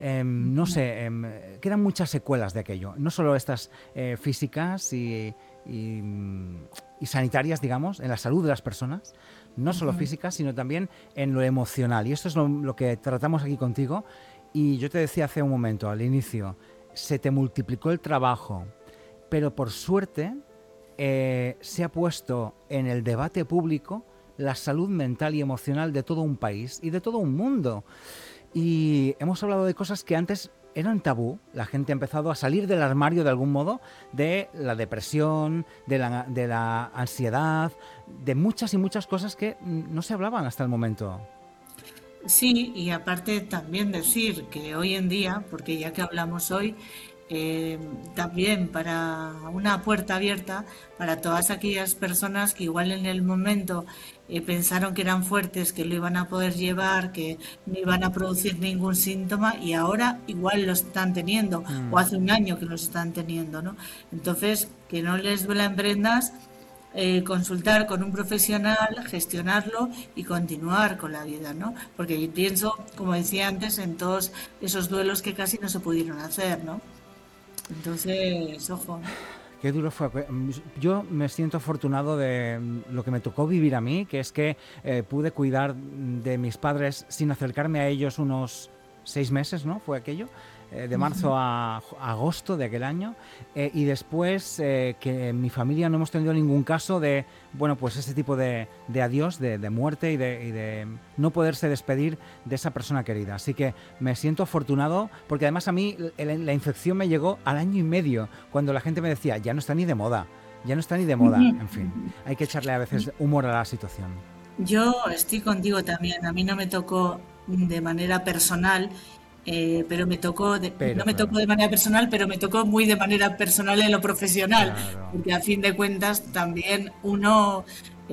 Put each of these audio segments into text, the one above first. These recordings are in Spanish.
no sé, quedan muchas secuelas de aquello. No solo estas físicas y sanitarias, digamos, en la salud de las personas, no solo físicas, sino también en lo emocional. Y esto es lo que tratamos aquí contigo. Y yo te decía hace un momento, al inicio, se te multiplicó el trabajo, pero por suerte se ha puesto en el debate público la salud mental y emocional de todo un país y de todo un mundo. Y hemos hablado de cosas que antes eran tabú. La gente ha empezado a salir del armario de algún modo, de la depresión, de la ansiedad, de muchas y muchas cosas que no se hablaban hasta el momento. Sí, y aparte también decir que hoy en día, porque ya que hablamos hoy, eh, también para una puerta abierta para todas aquellas personas que igual en el momento pensaron que eran fuertes, que lo iban a poder llevar, que no iban a producir ningún síntoma y ahora igual lo están teniendo o Mm. hace un año que los están teniendo, ¿no? Entonces, que no les duelan prendas, consultar con un profesional, gestionarlo y continuar con la vida, ¿no? Porque yo pienso, como decía antes, en todos esos duelos que casi no se pudieron hacer, ¿no? Entonces, ojo, ¿no? Qué duro fue. Yo me siento afortunado de lo que me tocó vivir a mí, que es que pude cuidar de mis padres sin acercarme a ellos unos 6 meses, ¿no? Fue aquello, de marzo a agosto de aquel año. Y después que en mi familia no hemos tenido ningún caso de, bueno, pues ese tipo de adiós, de muerte y de no poderse despedir de esa persona querida. Así que me siento afortunado porque además a mí la infección me llegó al año y medio, cuando la gente me decía, ya no está ni de moda, ya no está ni de moda. En fin, hay que echarle a veces humor a la situación. Yo estoy contigo también. A mí no me tocó de manera personal, pero me tocó, Pero no me tocó claro, de manera personal, pero me tocó muy de manera personal en lo profesional, claro. porque a fin de cuentas también uno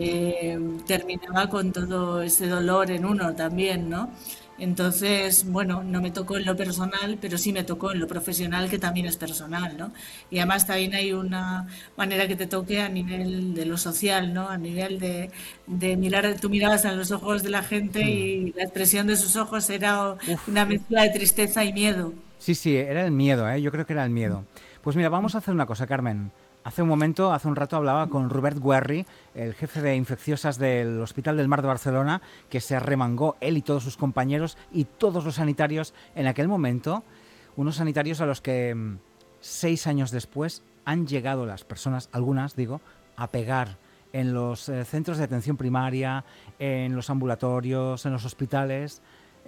terminaba con todo ese dolor en uno también, ¿no? Entonces, bueno, no me tocó en lo personal, pero sí me tocó en lo profesional, que también es personal, ¿no? Y además también hay una manera que te toque a nivel de lo social, ¿no? A nivel de mirar, tú mirabas a los ojos de la gente y la expresión de sus ojos era una Uf. mezcla de tristeza y miedo. Sí, sí, era el miedo, ¿eh? Yo creo que era el miedo. Pues mira, vamos a hacer una cosa, Carmen. Hace un rato hablaba con Robert Guerri, el jefe de infecciosas del Hospital del Mar de Barcelona, que se arremangó él y todos sus compañeros y todos los sanitarios en aquel momento, unos sanitarios a los que 6 años después han llegado las personas, algunas digo, a pegar en los centros de atención primaria, en los ambulatorios, en los hospitales,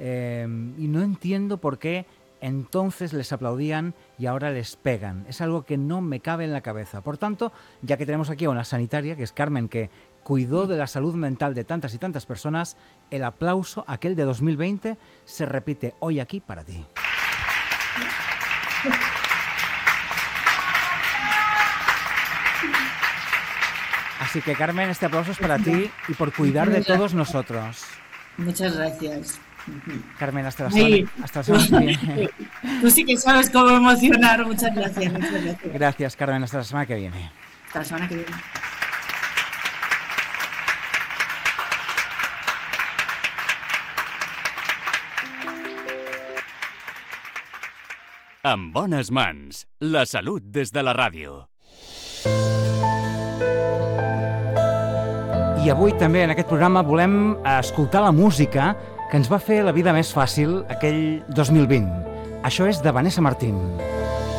y no entiendo por qué entonces les aplaudían y ahora les pegan. Es algo que no me cabe en la cabeza. Por tanto, ya que tenemos aquí a una sanitaria, que es Carmen, que cuidó de la salud mental de tantas y tantas personas, el aplauso, aquel de 2020, se repite hoy aquí para ti. Así que, Carmen, este aplauso es para ti y por cuidar de Muchas todos gracias. nosotros. Muchas gracias. Carmen, Ay, hasta la tú, semana que viene. tú sí que sabes cómo emocionar. Muchas gracias, muchas gracias. Gracias, Carmen, hasta la semana que viene. Hasta la semana que viene. En bones mans, la salut des de la ràdio. I avui també en aquest programa volem escoltar la música que ens va fer la vida més fàcil aquell 2020. Això és de Vanessa Martín.